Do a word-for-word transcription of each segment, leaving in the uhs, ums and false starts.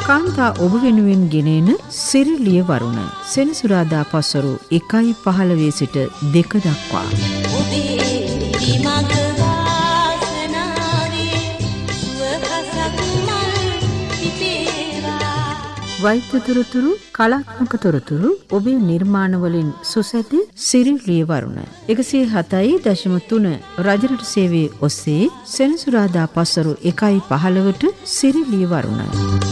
කාන්තා ඔබ වෙනුවෙන් ගෙනෙන සිරිලිය වරුණ සෙනසුරාදා පස්වරු එකයි පහළොව සිට දෙක දක්වා. වෛද්‍ය තොරතුරු, කලාත්මක තොරතුරු, ඔබේ නිර්මාණවලින් සුසැති සිරිලිය වරුණ එකසිය හතයි දශම තුන රජරට සේවයේ ඔස්සේ සෙනසුරාදා පස්වරු එකයි පහළොවට සිරිලිය වරුණ.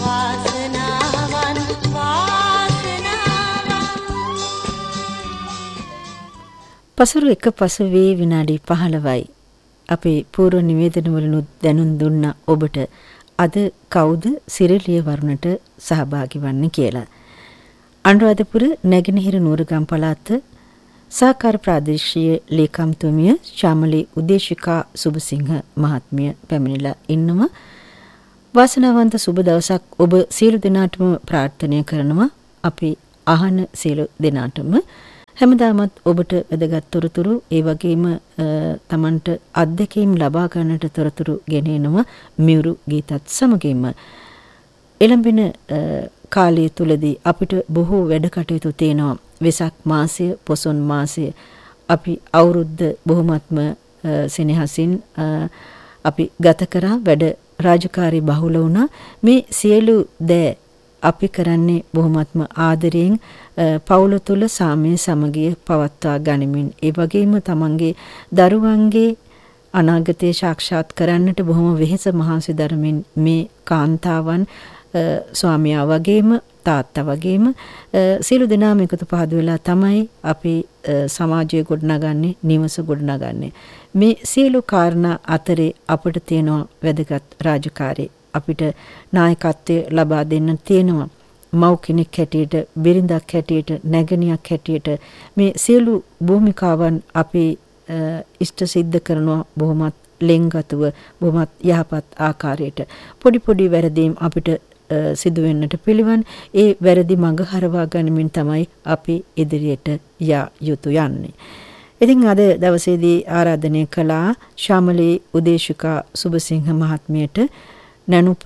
පසරු එක පසුවේ විනාඩි පහළොවයි. අපේ පූර්ව නිවේදනවලුත් දැනුම් දුන්න ඔබට අද කවුද සිරිලිය වරුණට සහභාගී වන්නේ කියලා. අනුරාධපුර නැගෙනහිර නුවරගම් පළාත සහකාර ප්‍රාදේශීය ලේකම්තුමිය ශාමලී උදේශිකා සුබසිංහ මහත්මිය පැමිණිලා ඉන්නවා. වාසනාවන්ත සුබ දවසක් ඔබ සියලු දෙනාටම ප්‍රාර්ථනා කරනවා. අපි අහන සියලු දෙනාටම හැමදාමත් ඔබට වැදගත් තොරතුරු ඒ වගේම තමන්ට අත්දැකීම් ලබා ගන්නට තොරතුරු ගෙනෙනවා මියුරු ගීතත් සමගින්ම. එළඹෙන කාලය තුලදී අපිට බොහෝ වැඩ කටයුතු තියෙනවා. වෙසක් මාසය, පොසොන් මාසය අපි අවුරුද්ද බොහොමත්ම සෙනෙහසින් අපි ගත කරා. වැඩ රාජකාරී බහුල වුණා. මේ සියලු දෑ අපි කරන්නේ බොහොමත්ම ආදරයෙන් පවුල තුල සාමය සමගිය පවත්වා ගනිමින් ඒ වගේම තමන්ගේ දරුවන්ගේ අනාගතය සාක්ෂාත් කරන්නට බොහොම වෙහෙස මහන්සි දරමින් මේ කාන්තාවන් ස්වාමියා වගේම තාත්තා වගේම සියලු දෙනාම එකතු පහදු වෙලා තමයි අපි සමාජය ගොඩනගන්නේ, නිවස ගොඩනගන්නේ. මේ සියලු කාරණා අතරේ අපිට තියෙනවා වැදගත් රාජකාරී. අපිට නායකත්වය ලබා දෙන්න තියෙනවා. මව් කෙනෙක් හැටියට, බිරිඳක් හැටියට, නැගණියක් හැටියට මේ සියලු භූමිකාවන් අපි ඉෂ්ට සිද්ධ කරනවා බොහොමත් ලෙන්ගතුව, බොහොමත් යහපත් ආකාරයට. පොඩි පොඩි වැරදීම් අපිට සිදු වෙන්නට පිළිවන්. ඒ වැරදි මඟ හරවා ගනිමින් තමයි අපි ඉදිරියට යා යුතු යන්නේ. ඉතින් අද දවසේදී ආරාධනය කළා ශාමලී උදේශිකා සුබසිංහ මහත්මියට නැනුප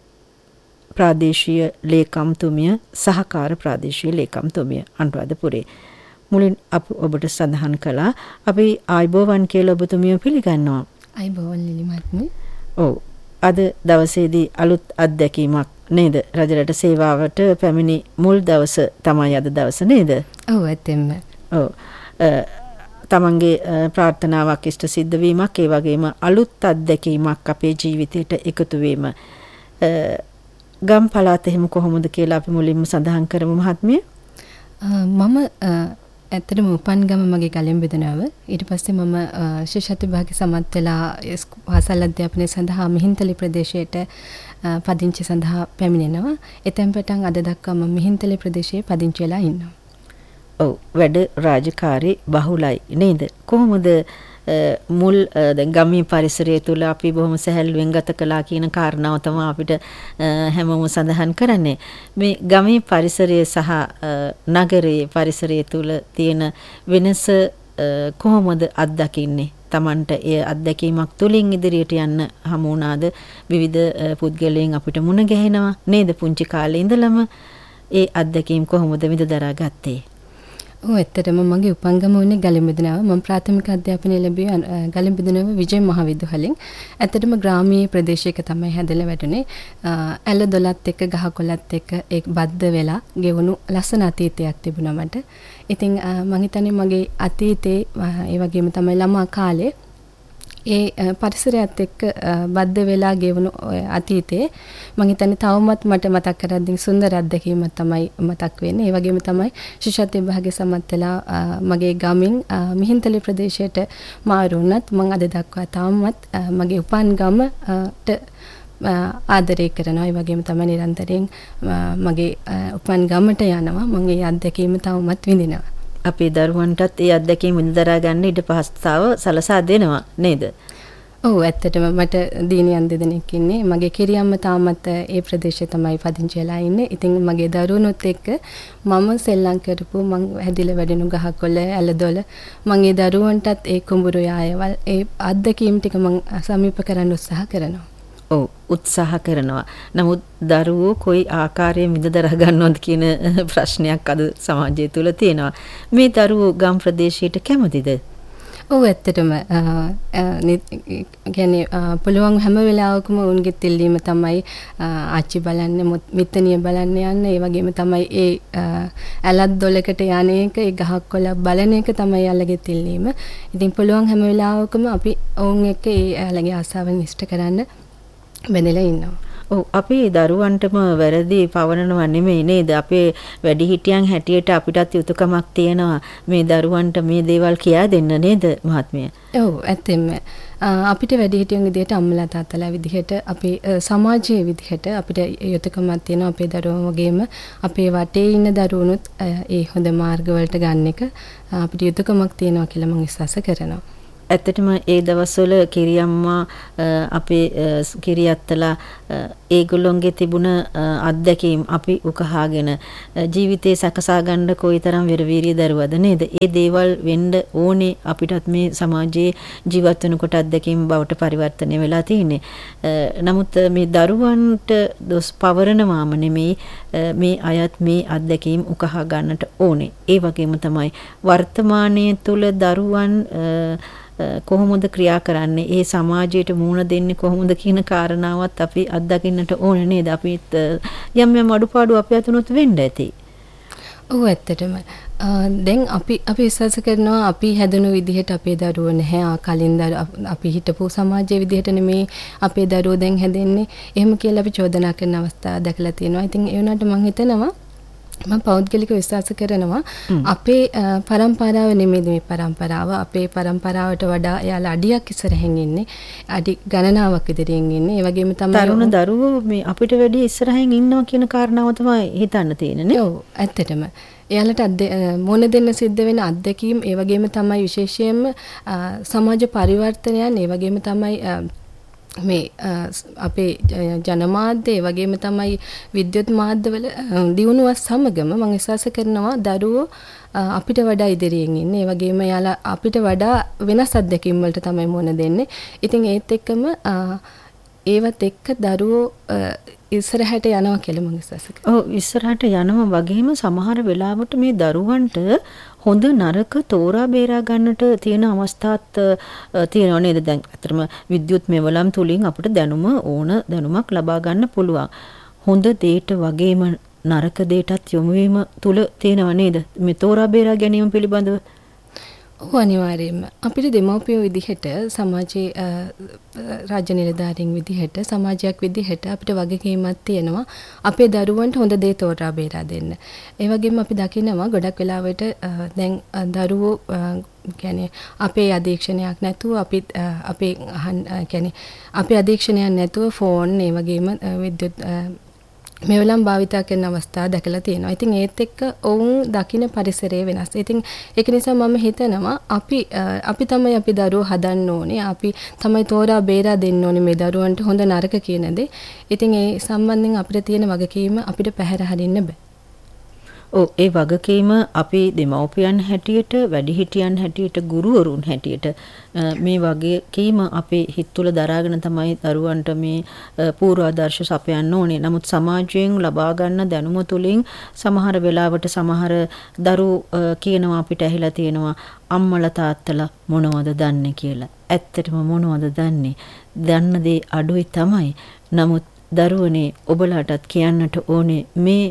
ප්‍රාදේශීය ලේකම්තුමිය, සහකාර ප්‍රාදේශීය ලේකම්තුමිය අනුරාධපුරේ. මුලින් අප ඔබට සඳහන් කළා අපි ආයිබෝවන් කියලා ඔබතුමිය පිළිගන්නවා. ආයිබෝවන් ලිලි මහත්මිය. ඔව්. අද දවසේදී අලුත් අත්දැකීමක් නේද? රජරට සේවාවට පැමිණි මුල් දවස තමයි අද දවස නේද? ඔව් ඇත්තෙන්ම. ඔව්. තමන්ගේ ප්‍රාර්ථනාවක් ඉෂ්ට සිද්ධ වීමක්, ඒ වගේම අලුත් අත්දැකීමක් අපේ ජීවිතයට එකතු වීම. ගම් පළාත එහෙම කොහොමද කියලා අපි මුලින්ම සඳහන් කරමු මහත්මිය. මම ඇත්තටම උපන් ගම මගේ ගලෙම්බෙදනාව. ඊට පස්සේ මම ශිෂ්‍යත්ව විභාගයේ සමත් වෙලා පාසල් අධ්‍යාපනය සඳහා මිහින්තලේ ප්‍රදේශයට පදිංචි සඳහා පැමිණෙනවා. එතෙන් පටන් අද දක්වා මම මිහින්තලේ ප්‍රදේශයේ පදිංචි වෙලා ඉන්නවා. ඔව්, වැඩ රාජකාරී බහුලයි නේද? කොහොමද මුල් දැන් ගමේ පරිසරය තුල අපි බොහොම සැහැල්ලුවෙන් ගත කළා කියන කාරණාව තමයි අපිට හැමෝම සඳහන් කරන්නේ. මේ ගමේ පරිසරය සහ නගරයේ පරිසරය තුල තියෙන වෙනස කොහොමද අත්දකින්නේ? Tamanට ඒ අත්දැකීමක් තුලින් ඉදිරියට යන්න හමු වුණාද? විවිධ පුද්ගලයන් අපිට මුණ ගැහෙනවා නේද? පුංචි කාලේ ඉඳලම ඒ අත්දැකීම් කොහොමද විඳ දරා ගත්තේ? ඔව් ඇත්තටම මගේ උපන්ගම වුණේ ගලෙම්බෙදනාව. මම ප්‍රාථමික අධ්‍යාපනය ලැබුවේ ගලෙම්බෙදනාව විජය මහාවිද්‍යාලයෙන්. ඇත්තටම ග්‍රාමීය ප්‍රදේශයක තමයි හැදලා වැටුනේ. ඇල දොලත් එක්ක ගහකොළත් එක්ක ඒ බද්ධ වෙලා ගෙවුණු ලස්සන අතීතයක් තිබුණා මට. ඉතින් මම හිතන්නේ මගේ අතීතේ ඒ වගේම තමයි ළමා කාලේ ඒ පරිසරයත් එක්ක බද්ධ වෙලා ගෙවුණු අතීතේ මම හිතන්නේ තවමත් මට මතක් කරද්දී සුන්දර අත්දැකීමක් තමයි මතක් වෙන්නේ. ඒ වගේම තමයි ශිෂ්‍යත්ව විභාගයේ සමත් වෙලා මගේ ගමින් මිහින්තලේ ප්‍රදේශයට මාරු වුණත් මම අද දක්වා තවමත් මගේ උපන් ගමට ආදරය කරනවා. ඒ වගේම තමයි නිරන්තරයෙන් මගේ උපන් ගමට යනවා. මම ඒ අත්දැකීම තවමත් විඳිනවා. අපේ දරුවන්ටත් ඒ අත්දැකීම් විඳදරා ගන්න ඉඩ පහසුතාව සලසා දෙනවා නේද? ඔව් ඇත්තටම මට දීනියන් දෙදෙනෙක් ඉන්නේ. මගේ කිරියම්ම තාමත් ඒ ප්‍රදේශයේ තමයි පදිංචි වෙලා ඉන්නේ. ඉතින් මගේ දරුවනුත් එක්ක මම සෙල්ලම් කරපු මං හැදිලා වැඩෙනු ගහකොළ ඇලදොල මගේ දරුවන්ටත් ඒ කුඹුරු යායවල් ඒ අත්දැකීම් ටික මං සමීප කරන්න උත්සාහ කරනවා. ඔව් උත්සාහ කරනවා. නමුත් දරුවෝ කොයි ආකාරයෙන් විඳදර ගන්නවද කියන ප්‍රශ්නයක් අද සමාජය තුළ තියෙනවා. මේ දරුවෝ ගම් ප්‍රදේශයට කැමතිද? ඔව් ඇත්තටම කියන්නේ පුළුවන් හැම වෙලාවකම උන්ගේ තිල්ලීම තමයි ආච්චි බලන්න මිත්තනිය බලන්න යන්න. ඒ වගේම තමයි ඒ ඇලත් දොලකට යන එක, ඒ ගහක් කොළක් බලන එක තමයි යාළගේ තිල්ලීම. ඉතින් පුළුවන් හැම වෙලාවකම අපි ඔවුන් එක්ක ඒ යාළගේ ආසාවන් ඉෂ්ට කරන්න බැඳලා ඉන්නවා. ඔව් අපි දරුවන්ටම වැරදි පවරනවා නෙමෙයි නේද? අපේ වැඩිහිටියන් හැටියට අපිටත් යුතුයකමක් තියෙනවා මේ දරුවන්ට මේ දේවල් කියා දෙන්න නේද මහත්මිය? ඔව් ඇත්තෙන්ම අපිට වැඩිහිටියන් විදිහට අම්මලා තාත්තලා විදිහට අපේ සමාජයේ විදිහට අපිට යුතුයකමක් තියෙනවා අපේ දරුවෝ වගේම අපේ වටේ ඉන්න දරුවනුත් ඒ හොඳ මාර්ගවලට ගන්න එක අපිට යුතුයකමක් තියෙනවා කියලා මම විශ්වාස කරනවා. ඇත්තටම ඒ දවස්වල කිරියම්මා අපේ කිරියත්තලා ඒගොල්ලොන්ගේ තිබුණ අත්දැකීම් අපි උකහාගෙන ජීවිතේ සකසා ගන්න කොයිතරම් විරවීරිය දරුවද නේද? ඒ දේවල් වෙන්න ඕනේ අපිටත් මේ සමාජයේ ජීවත් වෙනකොට අත්දැකීම් බවට පරිවර්තනය වෙලා තියෙන්නේ. නමුත් මේ දරුවන්ට දොස් පවරනවාම නෙමෙයි මේ අයත් මේ අත්දැකීම් උකහා ගන්නට ඕනේ. ඒ වගේම තමයි වර්තමානයේ තුල දරුවන් කොහොමද ක්‍රියා කරන්නේ, ඒ සමාජයට මුහුණ දෙන්නේ කොහොමද කියන කාරණාවත් අපි අත්දකින්නට ඕනේ නේද? අපිත් යම් යම් අඩුපාඩු අපේ අතනොත් වෙන්න ඇති. ඔව් ඇත්තටම දැන් අපි අපි විශ්වාස කරනවා අපි හැදුණු විදිහට අපේ දරුවෝ නැහැ. කලින් අපි හිටපු සමාජයේ විදිහට නෙමේ අපේ දරුවෝ දැන් හැදෙන්නේ. එහෙම කියලා අපි චෝදනා කරන අවස්ථා දැකලා තියෙනවා. ඉතින් ඒ වුණාට මම හිතනවා මම පෞද්ගලික විශ්වාස කරනවා අපේ පරම්පරාව නෙමෙයි මේ පරම්පරාව. අපේ පරම්පරාවට වඩා එයාලා අඩියක් ඉස්සරහින් ඉන්නේ. අඩි ගණනාවක් ඉදිරියෙන් ඉන්නේ. ඒ වගේම තමයි තරුණ දරුවෝ මේ අපිට වැඩි ඉස්සරහින් ඉන්නවා කියන කාරණාව තමයි හිතන්න තියෙන්නේ නේ. ඔව් ඇත්තටම. එයාලට මොන දෙන්න සිද්ධ වෙන අත්දැකීම් ඒ වගේම තමයි විශේෂයෙන්ම සමාජ පරිවර්තනයන් ඒ වගේම තමයි මේ අපේ ජනමාධ්‍ය ඒ වගේම තමයි විද්‍යුත් මාධ්‍යවල දියුණුවත් සමගම මම විශ්වාස කරනවා දරුවෝ අපිට වඩා ඉදිරියෙන් ඉන්නේ. ඒ වගේම යාලා අපිට වඩා වෙනස් අත්දැකීම් වලට තමයි මුහුණ දෙන්නේ. ඉතින් ඒත් එක්කම ඒවත් එක්ක දරුවෝ ඉස්සරහට යනවා කියලා මම විශ්වාස කරනවා. ඔව් ඉස්සරහට යනවා වගේම සමහර වෙලාවට මේ දරුවන්ට හොඳ නරක තෝරා බේරා ගන්නට තියෙන අවස්ථාත් තියෙනව නේද? දැන් අතරම විද්‍යුත් මෙවලම් තුලින් අපිට දැනුම ඕන දැනුමක් ලබා ගන්න පුළුවන්. හොඳ දෙයට වගේම නරක දෙයටත් යොමු වීම තුල තියෙනව නේද? මේ තෝරා බේරා ගැනීම පිළිබඳව ඔව් අනිවාර්යයෙන්ම අපිට දෙමව්පියෝ විදිහට සමාජයේ රාජ්‍ය නිලධාරීන් විදිහට සමාජයක් විදිහට අපිට වගකීමක් තියෙනවා අපේ දරුවන්ට හොඳ දේ තෝරා බේරා දෙන්න. ඒ වගේම අපි දකිනවා ගොඩක් වෙලාවට දැන් දරුවෝ කියන්නේ අපේ අධීක්ෂණයක් නැතුව අපි අපේ කියන්නේ අපේ අධීක්ෂණයක් නැතුව ෆෝන් ඒ වගේම විද්‍යුත් මෙවලම් භාවිතා කරන අවස්ථා දැකලා තියෙනවා. ඉතින් ඒත් එක්ක ඔවුන් දකින්න පරිසරය වෙනස්. ඉතින් ඒක නිසා මම හිතනවා අපි අපි තමයි අපි දරුවෝ හදන්න ඕනේ. අපි තමයි තෝරා බේරා දෙන්න ඕනේ මේ දරුවන්ට හොඳ නරක කියන දේ. ඉතින් ඒ සම්බන්ධයෙන් අපිට තියෙන වගකීම අපිට පැහැර හරින්න බෑ. ඔව් ඒ වගකීම අපි දෙමව්පියන් හැටියට, වැඩිහිටියන් හැටියට, ගුරුවරුන් හැටියට මේ වගකීම අපේ හිත තුළ දරාගෙන තමයි දරුවන්ට මේ පූර්වාදර්ශ සපයන්න ඕනේ. නමුත් සමාජයෙන් ලබා ගන්න දැනුම තුළින් සමහර වෙලාවට සමහර දරුවෝ කියනවා අපිට ඇහිලා තියෙනවා අම්මලා තාත්තලා මොනවද දන්නේ කියලා. ඇත්තටම මොනවද දන්නේ? දන්න දේ අඩුයි තමයි. නමුත් දරුවනේ ඔබලාටත් කියන්නට ඕනේ මේ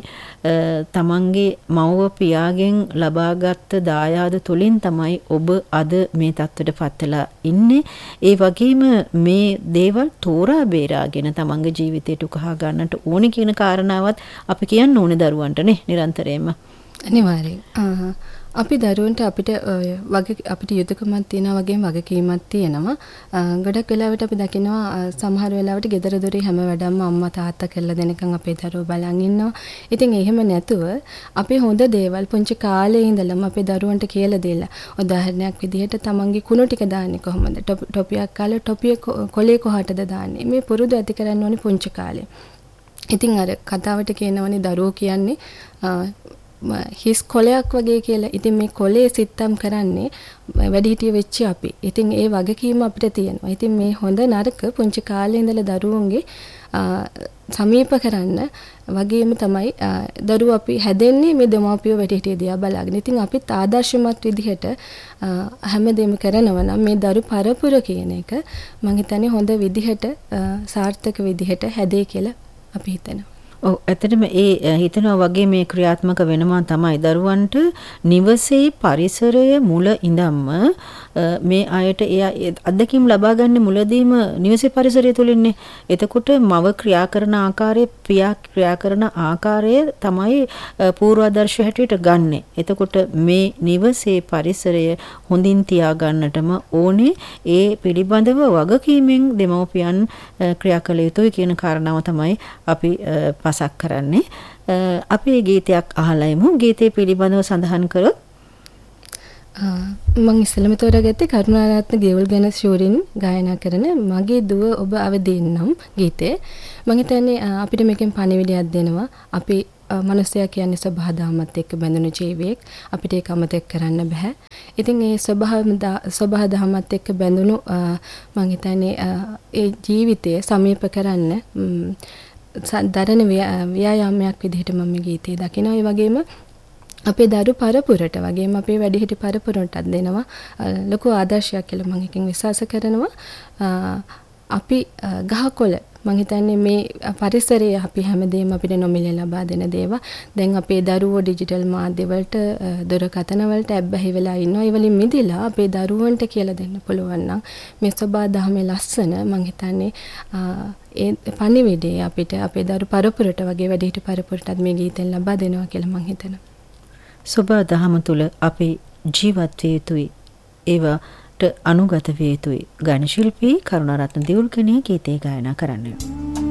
තමන්ගේ මව්ව පියාගෙන් ලබාගත් දායාද තුලින් තමයි ඔබ අද මේ තත්ත්වයට පත් වෙලා ඉන්නේ. ඒ වගේම මේ දේවල් තෝරා බේරාගෙන තමන්ගේ ජීවිතයට උකහා ගන්නට ඕනේ කියන කාරණාවත් අපි කියන්න ඕනේ දරුවන්ට නේ නිරන්තරයෙන්ම. අනිවාර්යෙන්. අපි දරුවන්ට අපිට වගේ අපිට යුතුයකමක් තියෙනවා වගේම වගකීමක් තියෙනවා. ගොඩක් වෙලාවට අපි දකිනවා සමහර වෙලාවට ගෙදර දොරේ හැම වැඩක්ම අම්මා තාත්තා කරලා දෙනකන් අපේ දරුවෝ බලන් ඉන්නවා. ඉතින් එහෙම නැතුව අපි හොඳ දේවල් පුංචි කාලේ ඉඳලම අපේ දරුවන්ට කියලා දෙලා. උදාහරණයක් විදිහට තමන්ගේ කුණු ටික දාන්නේ කොහොමද? ටොපියක් කාලා ටොපිය කොලේ කොහාටද දාන්නේ? මේ පුරුදු ඇති කරන්න ඕනේ පුංචි කාලේ. ඉතින් අර කතාවට කියනවනේ දරුවෝ කියන්නේ හිස් කොලයක් වගේ කියලා. ඉතින් මේ කොලේ සිත්තම් කරන්නේ වැඩිහිටිය වෙච්ච අපි. ඉතින් ඒ වගකීම අපිට තියෙනවා. ඉතින් මේ හොඳ නරක පුංචි කාලේ ඉඳලා දරුවන්ගේ සමීප කරන්න වගේම තමයි දරුවෝ අපි හැදෙන්නේ මේ දෙමාපියෝ වැඩිහිටිය දිහා බලාගෙන. ඉතින් අපිත් ආදර්ශමත් විදිහට හැමදේම කරනවා නම් මේ දරු පරපුර කියන එක මම හිතන්නේ හොඳ විදිහට සාර්ථක විදිහට හැදේ කියලා අපි හිතනවා. ඔව් ඇත්තටම ඒ හිතනවා වගේ මේ ක්‍රියාත්මක වෙනවා තමයි දරුවන්ට නිවසේ පරිසරය මුල ඉඳන්ම මේ අයට එයා අත්දැකීම් ලබා ගන්න මුලදීම නිවසේ පරිසරය තුලින්නේ. එතකොට මව ක්‍රියා කරන ආකාරය පියා ක්‍රියා කරන ආකාරය තමයි පූර්වාදර්ශ හැටියට ගන්නෙ. එතකොට මේ නිවසේ පරිසරය හොඳින් තියා ගන්නටම ඕනේ. ඒ පිළිබඳව වගකීමෙන් දෙමව්පියන් ක්‍රියා කළ යුතුයි කියන කාරණාව තමයි අපි පසක් කරන්නේ. අපි ගීතයක් අහලා ඉමු. ගීතේ පිළිබඳව සඳහන් කරොත් මම ඉස්සෙල්ලම තෝරාගත්තේ කරුණාරත්න ගේවල්ගන ශූරින් ගායනා කරන මගේ දුව ඔබ අවදීන්නම් ගීතේ. මම හිතන්නේ අපිට මේකෙන් පණිවිඩයක් දෙනවා. අපි මනුස්සයා කියන්නේ ස්වභාවදහමත් එක්ක බැඳුණු ජීවියෙක්. අපිට ඒක අමතක කරන්න බෑ. ඉතින් ඒ ස්වභාව ස්වභාවදහමත් එක්ක බැඳුණු මම හිතන්නේ ඒ ජීවිතය සමීප කරන්න දරන ව්‍යායාමයක් විදිහට මම මේ ගීතේ දකිනවා. ඒ වගේම අපේ දරු පරපුරට වගේම අපේ වැඩිහිටි පරපුරටත් දෙනවා ලොකු ආදර්ශයක් කියලා මම එකකින් විශ්වාස කරනවා. අපි ගහකොළ මම හිතන්නේ මේ පරිසරයේ අපි හැමදේම අපිට නොමිලේ ලබා දෙන දේවා. දැන් අපේ දරුවෝ ඩිජිටල් මාධ්‍ය වලට දුරකථන වලට ඇබ්බැහි වෙලා ඉන්නවා. ඒ වලින් මිදලා අපේ දරුවන්ට කියලා දෙන්න පුළුවන් නම් මේ සබාදහමේ ලස්සන මම හිතන්නේ ඒ පණිවිඩය අපිට අපේ දරු පරපුරට වගේ වැඩිහිටි පරපුරටත් මේ ගීතෙන් ලබා දෙනවා කියලා මම හිතනවා. සබාදහම තුල අපි ජීවත් විය යුතුයි. ඒවට අනුගත විය යුතුයි. ගායන ශිල්පී කරුණාරත්න දියුල්කනේ ගීතේ ගායනා කරන්නේ.